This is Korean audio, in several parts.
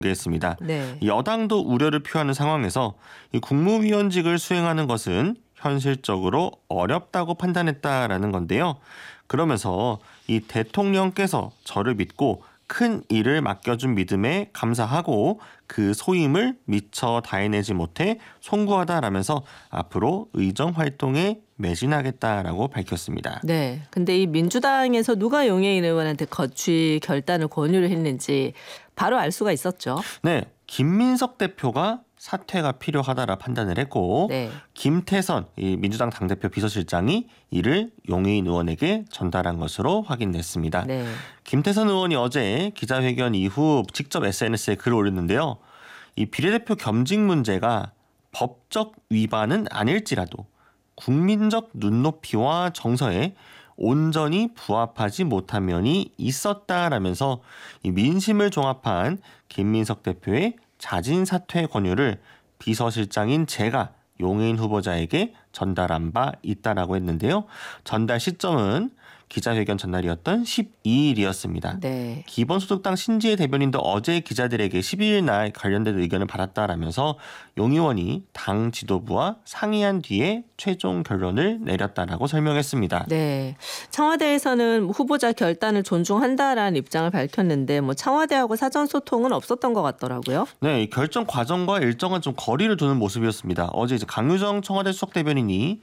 했습니다. 네. 여당도 우려를 표하는 상황에서 이 국무위원직을 수행하는 것은 현실적으로 어렵다고 판단했다라는 건데요. 그러면서 이 대통령께서 저를 믿고 큰 일을 맡겨준 믿음에 감사하고 그 소임을 미처 다해내지 못해 송구하다라면서 앞으로 의정 활동에 매진하겠다라고 밝혔습니다. 네. 근데 이 민주당에서 누가 용해인 의원한테 거취 결단을 권유를 했는지 바로 알 수가 있었죠. 네, 김민석 대표가 사퇴가 필요하다라 판단을 했고 네. 김태선 이 민주당 당대표 비서실장이 이를 용해인 의원에게 전달한 것으로 확인됐습니다. 네. 김태선 의원이 어제 기자회견 이후 직접 SNS에 글을 올렸는데요. 이 비례대표 겸직 문제가 법적 위반은 아닐지라도 국민적 눈높이와 정서에 온전히 부합하지 못한 면이 있었다라면서 이 민심을 종합한 김민석 대표의 자진 사퇴 권유를 비서실장인 제가 용해인 후보자에게 전달한 바 있다라고 했는데요. 전달 시점은 기자회견 전날이었던 12일이었습니다. 네. 기본소득당 신지혜 대변인도 어제 기자들에게 12일 날 관련된 의견을 받았다라면서 용 의원이 당 지도부와 상의한 뒤에 최종 결론을 내렸다라고 설명했습니다. 네. 청와대에서는 후보자 결단을 존중한다라는 입장을 밝혔는데 청와대하고 사전 소통은 없었던 것 같더라고요. 네, 이 결정 과정과 일정은 좀 거리를 두는 모습이었습니다. 어제 이제 강유정 청와대 수석 대변인이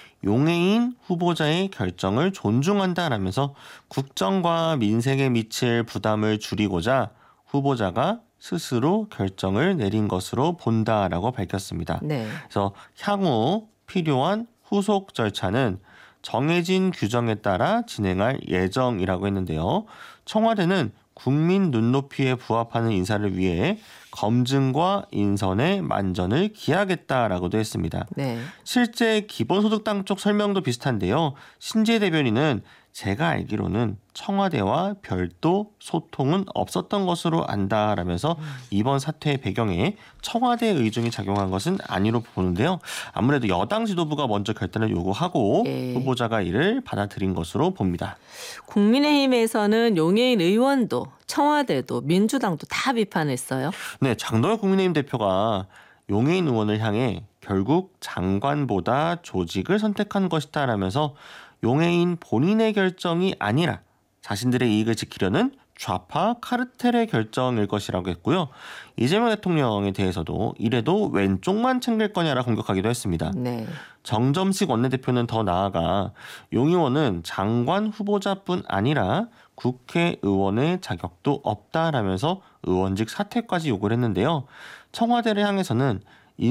용해인 후보자의 결정을 존중한다라면서 국정과 민생에 미칠 부담을 줄이고자 후보자가 스스로 결정을 내린 것으로 본다라고 밝혔습니다. 네. 그래서 향후 필요한 후속 절차는 정해진 규정에 따라 진행할 예정이라고 했는데요. 청와대는 국민 눈높이에 부합하는 인사를 위해 검증과 인선의 만전을 기하겠다라고도 했습니다. 네. 실제 기본소득당 쪽 설명도 비슷한데요. 신지혜 대변인은 제가 알기로는 청와대와 별도 소통은 없었던 것으로 안다라면서 이번 사태의 배경에 청와대의 의중이 작용한 것은 아니로 보는데요. 아무래도 여당 지도부가 먼저 결단을 요구하고 후보자가 이를 받아들인 것으로 봅니다. 국민의힘에서는 용해인 의원도 청와대도 민주당도 다 비판했어요. 네, 장동혁 국민의힘 대표가 용해인 의원을 향해 결국 장관보다 조직을 선택한 것이다라면서 용해인 본인의 결정이 아니라 자신들의 이익을 지키려는 좌파 카르텔의 결정일 것이라고 했고요. 이재명 대통령에 대해서도 이래도 왼쪽만 챙길 거냐라 공격하기도 했습니다. 네. 정점식 원내대표는 더 나아가 용 의원은 장관 후보자뿐 아니라 국회의원의 자격도 없다라면서 의원직 사퇴까지 요구를 했는데요. 청와대를 향해서는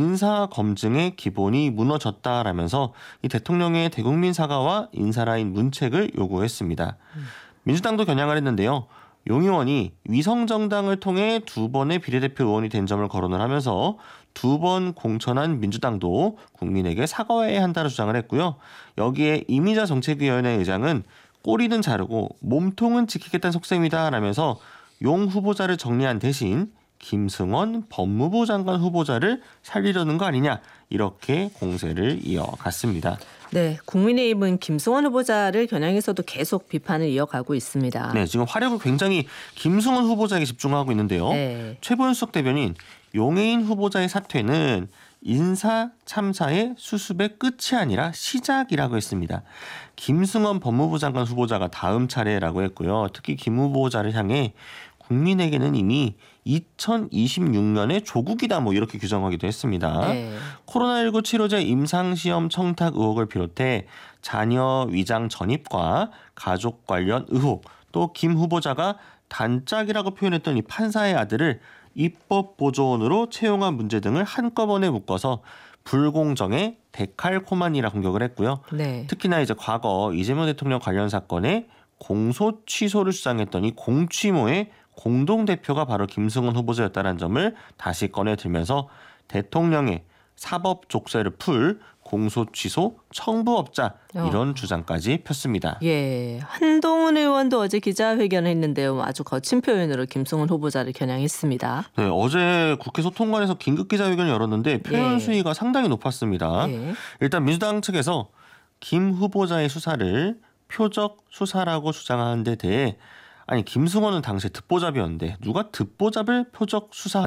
인사검증의 기본이 무너졌다라면서 이 대통령의 대국민 사과와 인사라인 문책을 요구했습니다. 민주당도 겨냥을 했는데요. 용 의원이 위성정당을 통해 2번의 비례대표 의원이 된 점을 거론을 하면서 2번 공천한 민주당도 국민에게 사과해야 한다고 주장을 했고요. 여기에 이미자 정책위원회 의장은 꼬리는 자르고 몸통은 지키겠다는 속셈이다라면서 용 후보자를 정리한 대신 김승원 법무부 장관 후보자를 살리려는 거 아니냐 이렇게 공세를 이어갔습니다. 네, 국민의힘은 김승원 후보자를 겨냥해서도 계속 비판을 이어가고 있습니다. 네, 지금 화력을 굉장히 김승원 후보자에게 집중하고 있는데요. 네. 최보현수석 대변인 용해인 후보자의 사퇴는 인사 참사의 수습의 끝이 아니라 시작이라고 했습니다. 김승원 법무부 장관 후보자가 다음 차례라고 했고요. 특히 김 후보자를 향해 국민에게는 이미 2026년에 조국이다 이렇게 규정하기도 했습니다. 네. 코로나19 치료제 임상시험 청탁 의혹을 비롯해 자녀 위장 전입과 가족 관련 의혹 또 김 후보자가 단짝이라고 표현했던 이 판사의 아들을 입법 보조원으로 채용한 문제 등을 한꺼번에 묶어서 불공정의 데칼코마니라 공격을 했고요. 네. 특히나 이제 과거 이재명 대통령 관련 사건에 공소 취소를 주장했던 이 공취모의 공동대표가 바로 김승원 후보자였다는 점을 다시 꺼내들면서 대통령의 사법 족쇄를 풀 공소 취소 청부업자 이런 주장까지 폈습니다. 예, 한동훈 의원도 어제 기자회견을 했는데요. 아주 거친 표현으로 김승원 후보자를 겨냥했습니다. 네, 어제 국회 소통관에서 긴급 기자회견을 열었는데 표현 수위가 상당히 높았습니다. 일단 민주당 측에서 김 후보자의 수사를 표적 수사라고 주장하는 데 대해 아니 김승원은 당시에 듣보잡이었는데 누가 듣보잡을 표적 수사